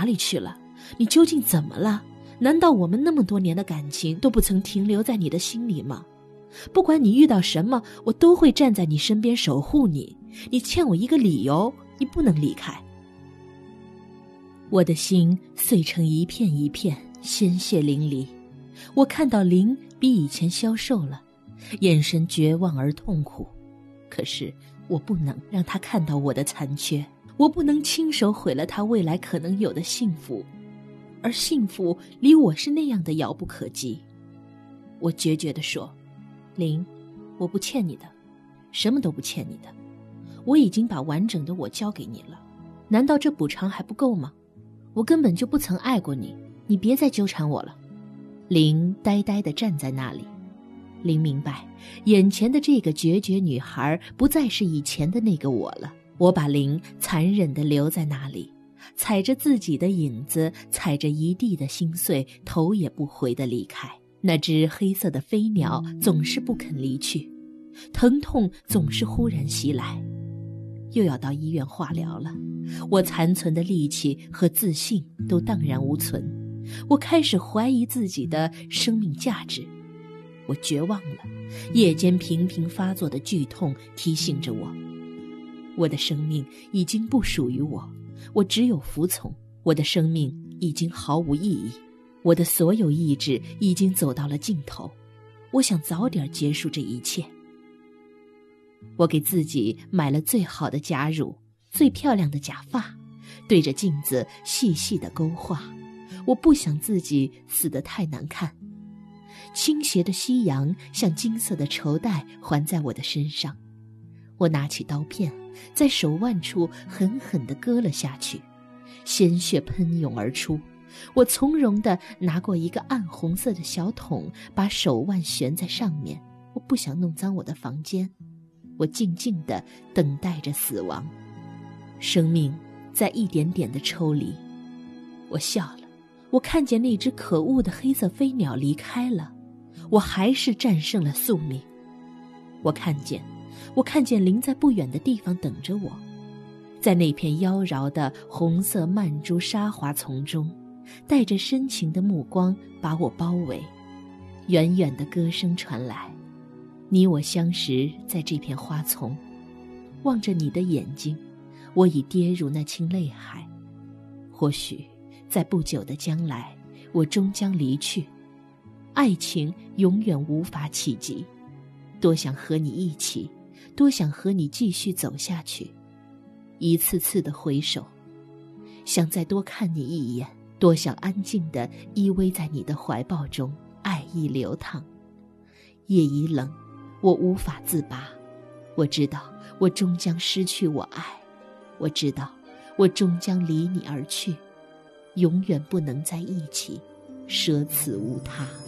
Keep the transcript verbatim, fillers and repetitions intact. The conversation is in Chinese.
哪里去了？你究竟怎么了？难道我们那么多年的感情都不曾停留在你的心里吗？不管你遇到什么，我都会站在你身边守护你。你欠我一个理由，你不能离开。我的心碎成一片一片，鲜血淋漓。我看到林比以前消瘦了，眼神绝望而痛苦。可是我不能让他看到我的残缺，我不能亲手毁了他未来可能有的幸福，而幸福离我是那样的遥不可及。我决绝地说，林，我不欠你的，什么都不欠你的，我已经把完整的我交给你了，难道这补偿还不够吗？我根本就不曾爱过你，你别再纠缠我了。林呆呆地站在那里，林明白，眼前的这个决绝女孩不再是以前的那个我了。我把林残忍地留在那里，踩着自己的影子，踩着一地的心碎，头也不回地离开。那只黑色的飞鸟总是不肯离去，疼痛总是忽然袭来。又要到医院化疗了，我残存的力气和自信都荡然无存。我开始怀疑自己的生命价值，我绝望了。夜间频频发作的剧痛提醒着我，我的生命已经不属于我，我只有服从。我的生命已经毫无意义，我的所有意志已经走到了尽头。我想早点结束这一切。我给自己买了最好的假乳，最漂亮的假发，对着镜子细细的勾画。我不想自己死得太难看。倾斜的夕阳像金色的绸带环在我的身上。我拿起刀片，在手腕处狠狠地割了下去，鲜血喷涌而出。我从容地拿过一个暗红色的小桶，把手腕悬在上面。我不想弄脏我的房间，我静静地等待着死亡。生命在一点点地抽离。我笑了，我看见那只可恶的黑色飞鸟离开了，我还是战胜了宿命。我看见，我看见林在不远的地方等着我，在那片妖娆的红色曼珠沙华丛中，带着深情的目光把我包围。远远的歌声传来，你我相识在这片花丛，望着你的眼睛，我已跌入那清泪海。或许在不久的将来，我终将离去，爱情永远无法企及。多想和你一起，多想和你继续走下去。一次次的回首，想再多看你一眼，多想安静地依偎在你的怀抱中，爱意流淌。夜已冷，我无法自拔。我知道我终将失去我爱，我知道我终将离你而去，永远不能在一起，舍此无他。